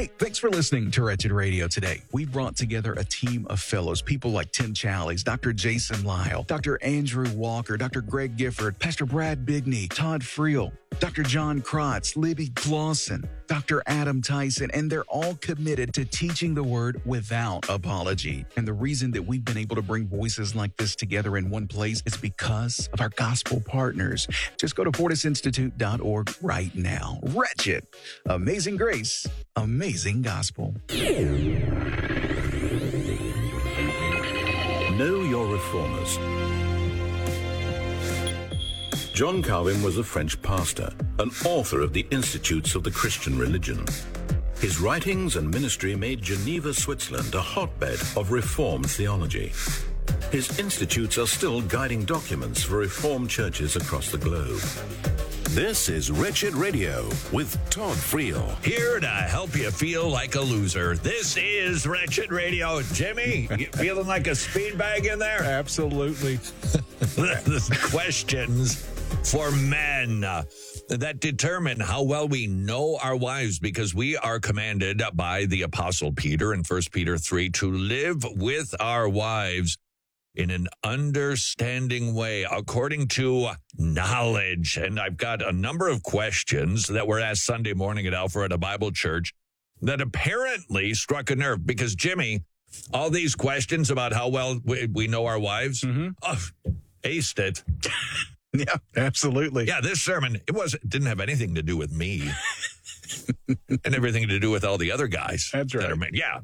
Hey, thanks for listening to Wretched Radio today. We brought together a team of fellows, people like Tim Challies, Dr. Jason Lyle, Dr. Andrew Walker, Dr. Greg Gifford, Pastor Brad Bigney, Todd Friel, Dr. John Krotz, Libby Clausen, Dr. Adam Tyson, and they're all committed to teaching the word without apology. And the reason that we've been able to bring voices like this together in one place is because of our gospel partners. Just go to fortisinstitute.org right now. Wretched, Amazing Grace, Amazing Gospel. Know your reformers. John Calvin was a French pastor, an author of the Institutes of the Christian Religion. His writings and ministry made Geneva, Switzerland, a hotbed of Reformed theology. His institutes are still guiding documents for Reformed churches across the globe. This is Wretched Radio with Todd Friel. Here to help you feel like a loser. This is Wretched Radio. Jimmy, you feeling like a speed bag in there? Absolutely. The questions for men that determine how well we know our wives, because we are commanded by the Apostle Peter in 1 Peter 3 to live with our wives in an understanding way, according to knowledge. And I've got a number of questions that were asked Sunday morning at Alpharetta Bible Church that apparently struck a nerve, because, Jimmy, all these questions about how well we know our wives, aced it. Yeah, absolutely. Yeah, this sermon, it didn't have anything to do with me and everything to do with all the other guys. That's right.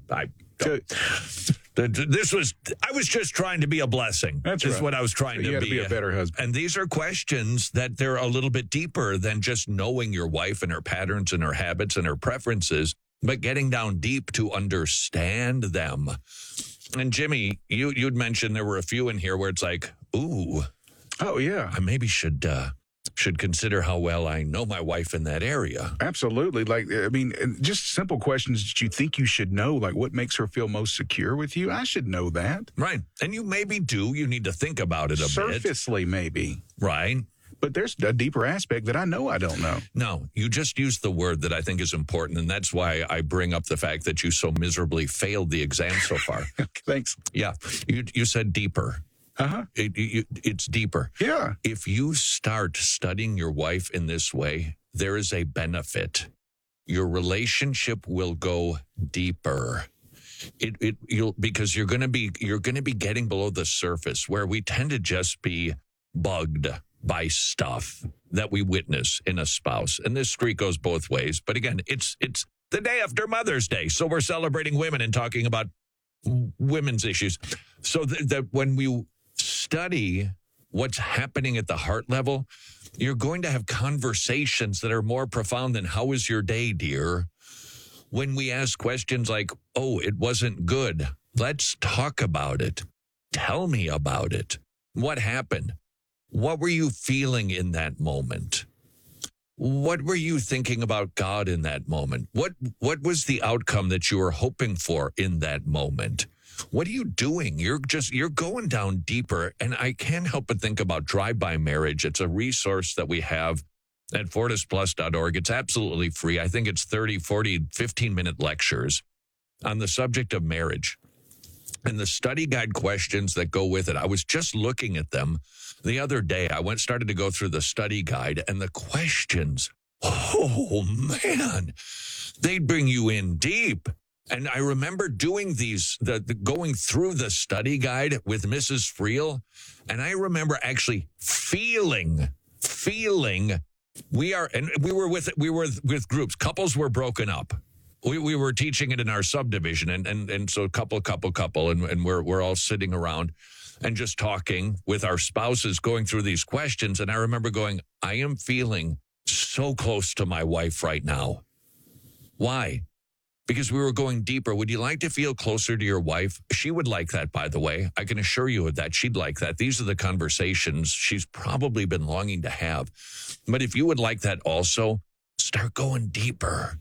I was just trying to be a blessing. That's right. That's what I was trying to be. You got to be a better husband. And these are questions that they're a little bit deeper than just knowing your wife and her patterns and her habits and her preferences, but getting down deep to understand them. And Jimmy, you'd mentioned there were a few in here where it's like, ooh. Oh, yeah. I maybe should consider how well I know my wife in that area. Absolutely. Just simple questions that you think you should know, like what makes her feel most secure with you. I should know that. Right. And you maybe do. You need to think about it a bit. Surfacely, maybe. Right. But there's a deeper aspect that I know I don't know. No, you just used the word that I think is important, and that's why I bring up the fact that you so miserably failed the exam so far. Thanks. Yeah. You said deeper. Uh-huh. It's deeper. Yeah. If you start studying your wife in this way, there is a benefit. Your relationship will go deeper. Because you're going to be getting below the surface, where we tend to just be bugged by stuff that we witness in a spouse. And this streak goes both ways. But again, it's the day after Mother's Day, so we're celebrating women and talking about women's issues. So that when we study what's happening at the heart level, you're going to have conversations that are more profound than, how was your day, dear? When we ask questions like, oh, it wasn't good. Let's talk about it. Tell me about it. What happened? What were you feeling in that moment? What were you thinking about God in that moment? What was the outcome that you were hoping for in that moment? What are you doing? You're going down deeper. And I can't help but think about Drive By Marriage. It's a resource that we have at fortisplus.org. It's absolutely free. I think it's 30, 40, 15-minute lectures on the subject of marriage and the study guide questions that go with it. I was just looking at them the other day. I started to go through the study guide, and the questions, oh man, they bring you in deep. And I remember doing going through the study guide with Mrs. Friel, and I remember actually feeling we were with groups. Couples were broken up. We were teaching it in our subdivision, and so couple, and we're all sitting around and just talking with our spouses, going through these questions. And I remember going, I am feeling so close to my wife right now. Why? Because we were going deeper. Would you like to feel closer to your wife? She would like that, by the way. I can assure you of that. She'd like that. These are the conversations she's probably been longing to have. But if you would like that also, start going deeper.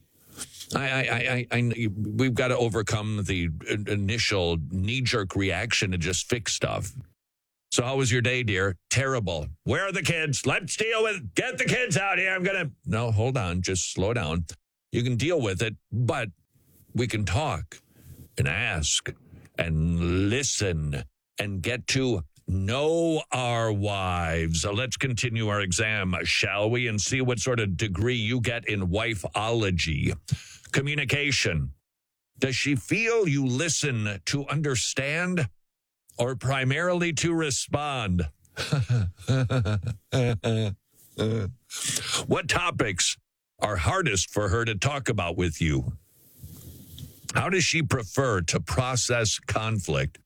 We've got to overcome the initial knee-jerk reaction to just fix stuff. So how was your day, dear? Terrible. Where are the kids? Let's deal with, get the kids out here. No, hold on. Just slow down. You can deal with it, but we can talk and ask and listen and get to know our wives. Let's continue our exam, shall we, and see what sort of degree you get in wifeology. Communication. Does she feel you listen to understand or primarily to respond? What topics are hardest for her to talk about with you? How does she prefer to process conflict?